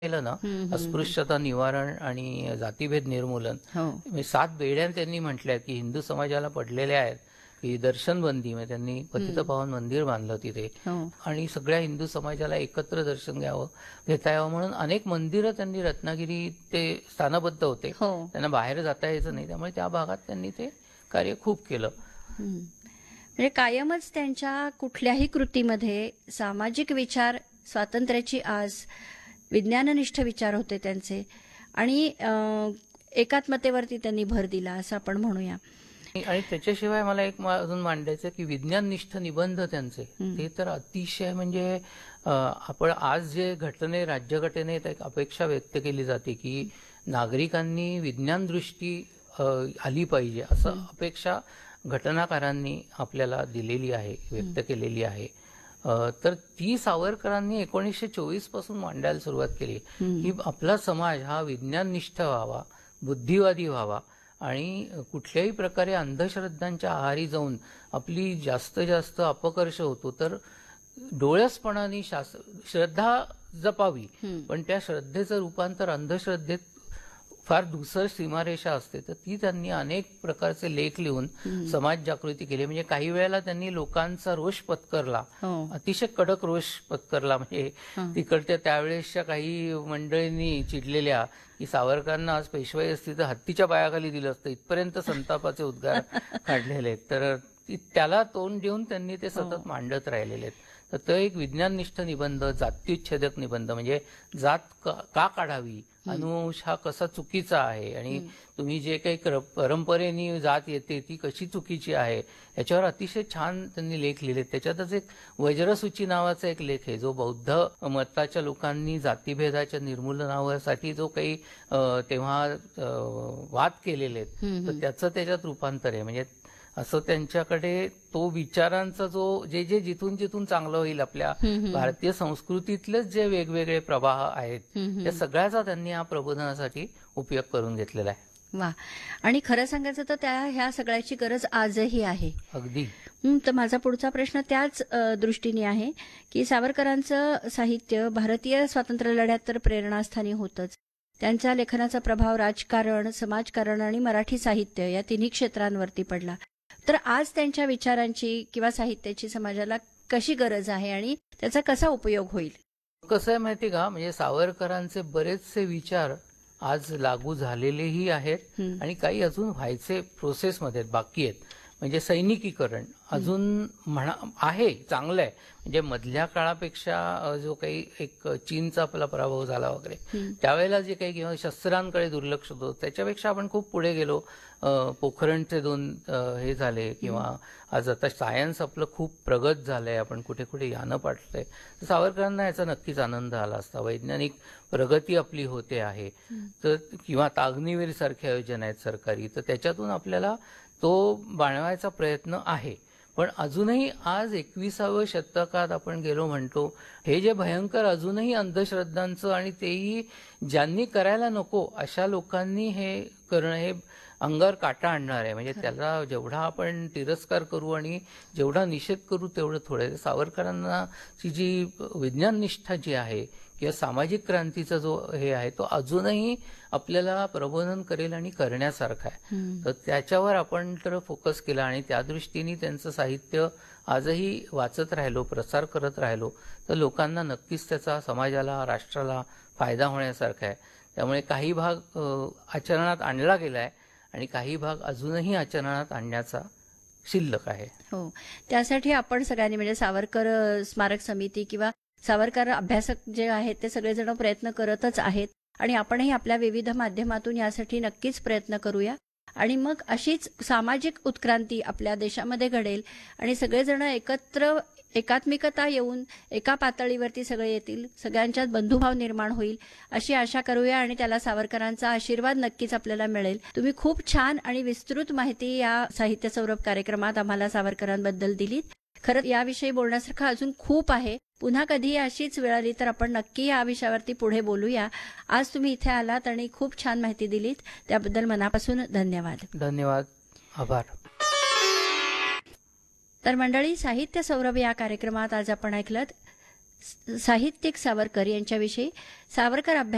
केलं ना, अस्पृश्यता निवारण आणि जातीभेद निर्मूलन, हो म्हणजे 7 बेड्या त्यांनी म्हटल्या की हिंदू समाजाला पडलेल्या आहेत की दर्शनबंदी, म्हणजे त्यांनी पतितपावन मंदिर बांधलं तिथे हो आणि सगळ्या हिंदू समाजाला एकत्र दर्शन घेता यावं म्हणून अनेक मंदिरं त्यांनी, रत्नागिरी ते स्थानबद्ध होते, हो त्यांना बाहेर जाता यायचं नाही, त्यामुळे त्या भागात त्यांनी ते कार्य खूप केलं. म्हणजे कायमच त्यांच्या कुठल्याही कृतीमध्ये सामाजिक विचार, स्वातंत्र्याची आस, विज्ञाननिष्ठ विचार होते त्यांचे आणि एकात्मतेवरती त्यांनी भर दिला असं आपण म्हणूया. आणि त्याच्याशिवाय मला एक अजून मांडायचं की विज्ञाननिष्ठ निबंध त्यांचे, ते तर अतिशय म्हणजे आपण आज जे राज्यघटनेत एक अपेक्षा व्यक्त केली जाते की नागरिकांनी विज्ञान दृष्टी आली पाहिजे, असं अपेक्षा घटनाकारांनी आपल्याला दिलेली आहे, व्यक्त केलेली आहे. तर ती सावरकरांनी 1924 पासून मांडायला सुरुवात केली की आपला समाज हा विज्ञाननिष्ठ व्हावा, बुद्धिवादी व्हावा आणि कुठल्याही प्रकारे अंधश्रद्धांच्या आहारी जाऊन आपली जास्त अपकर्ष होतो, तर डोळसपणाने श्रद्धा जपावी, पण त्या श्रद्धेचं रूपांतर अंधश्रद्धेत फार धुसर सीमारेषा असते, तर ती त्यांनी अनेक प्रकारचे लेख लिहून समाज जागृती केली. म्हणजे काही वेळेला त्यांनी लोकांचा रोष पत्करला, अतिशय कडक रोष पत्करला. म्हणजे तिकडच्या त्यावेळेसच्या काही मंडळींनी चिडलेल्या की सावरकरांना आज पेशवाई असती तर हत्तीच्या पायाखाली दिलं असतं, इथपर्यंत संतापाचे उद्गार काढलेले आहेत. तर त्याला तोंड देऊन त्यांनी ते सतत मांडत राहिलेले आहेत. तर तो एक विज्ञाननिष्ठ निबंध, जात्युच्छेदक निबंध, म्हणजे जात का काढावी, अनुवंश हा कसा चुकीचा आहे आणि तुम्ही जे काही परंपरेने जात येते ती कशी चुकीची आहे, याच्यावर अतिशय छान त्यांनी लेख लिहिले. त्याच्यातच एक वज्रसूची नावाचा एक लेख आहे, जो बौद्ध मताच्या लोकांनी जातीभेदाच्या निर्मूलनासाठी जो काही तेव्हा वाद केलेले आहेत, तर त्याचं त्याच्यात रूपांतर आहे. म्हणजे असं त्यांच्याकडे तो विचारांचा जो जे जिथून चांगलं होईल आपल्या भारतीय संस्कृतीतलेच जे वेगवेगळे प्रवाह आहेत, त्या सगळ्याचा त्यांनी या प्रबोधनासाठी उपयोग करून घेतलेला आहे. वा, आणि खरं सांगायचं तर ह्या सगळ्याची गरज आजही आहे. अगदी. तर माझा पुढचा प्रश्न त्याच दृष्टीने आहे की सावरकरांचं साहित्य भारतीय स्वातंत्र्य लढ्यात तर प्रेरणास्थानी होतच. त्यांच्या लेखनाचा प्रभाव राजकारण, समाजकारण आणि मराठी साहित्य या तिन्ही क्षेत्रांवरती पडला. तर आज त्यांच्या विचारांची किंवा साहित्याची समाजाला कशी गरज आहे आणि त्याचा कसा उपयोग होईल? कसं आहे माहिती का, म्हणजे सावरकरांचे बरेचसे विचार आज लागू झालेलेही आहेत आणि काही अजून व्हायचे प्रोसेसमध्ये बाकी आहेत. म्हणजे सैनिकीकरण अजून आहे, चांगलं आहे. म्हणजे मधल्या काळापेक्षा जो काही एक चीनचा आपला पराभव झाला वगैरे, त्यावेळेला जे काही किंवा शस्त्रांकडे दुर्लक्ष होतं, त्याच्यापेक्षा आपण खूप पुढे गेलो. पोखरणचे 2 हे झाले, किंवा आज आता सायन्स आपलं खूप प्रगत झालंय, आपण कुठे कुठे यानं पाठलंय. तर सावरकरांना याचा नक्कीच आनंद आला असता. वैज्ञानिक प्रगती आपली होते आहे, तर किंवा अग्निवीर सारख्या योजना आहेत सरकारी, तर त्याच्यातून आपल्याला तो बाळगायचा प्रयत्न आहे. पण अजूनही आज 21व्या शतकात आपण गेलो म्हणतो, हे जे भयंकर अजूनही अंधश्रद्धांचं, आणि तेही ज्यांनी करायला नको अशा लोकांनी हे करणं, हे अंगावर काटा आणणार आहे. म्हणजे त्याला जेवढा आपण तिरस्कार करू आणि जेवढा निषेध करू तेवढं थोडं. सावरकरांना ची जी विज्ञाननिष्ठा जी आहे किंवा सामाजिक क्रांतीचा जो हे आहे, तो अजूनही आपल्याला प्रबोधन करेल आणि करण्यासारखा आहे. तर त्याच्यावर आपण तर फोकस केला आणि त्या दृष्टीने त्यांचं साहित्य आजही वाचत राहिलो, प्रसार करत राहिलो, तर लोकांना नक्कीच त्याचा समाजाला, राष्ट्राला फायदा होण्यासारखा आहे. त्यामुळे काही भाग आचरणात आणला गेलाय आणि काही भाग अजूनही आचरणात आणण्याचा शिल्लक आहे. हो, त्यासाठी आपण सगळ्यांनी, म्हणजे सावरकर स्मारक समिती किंवा सावरकर अभ्यासक जे आहेत ते सगळेजण प्रयत्न करतच आहेत आणि आपणही आपल्या विविध माध्यमातून यासाठी नक्कीच प्रयत्न करूया. आणि मग अशीच सामाजिक उत्क्रांती आपल्या देशामध्ये घडेल आणि सगळेजण एकत्र, एकात्मिकता येऊन एका पातळीवरती सगळे येतील, सगळ्यांच्यात बंधुभाव निर्माण होईल अशी आशा करूया आणि त्याला सावरकरांचा आशीर्वाद नक्कीच आपल्याला मिळेल. तुम्ही खूप छान आणि विस्तृत माहिती या साहित्य सौरभ कार्यक्रमात आम्हाला सावरकरांबद्दल दिलीत. खरं याविषयी बोलण्यासारखं अजून खूप आहे. पुन्हा कधी अशीच वेळ आली तर आपण नक्की या विषयावरती पुढे बोलूया. आज तुम्ही इथे आलात आणि खूप छान माहिती दिलीत, त्याबद्दल मनापासून धन्यवाद. धन्यवाद, आभार. तर मंडळी, साहित्य सौरभ या कार्यक्रमात आज आपण ऐकलं साहित्यिक सावरकर यांच्याविषयी. सावरकर अभ्यास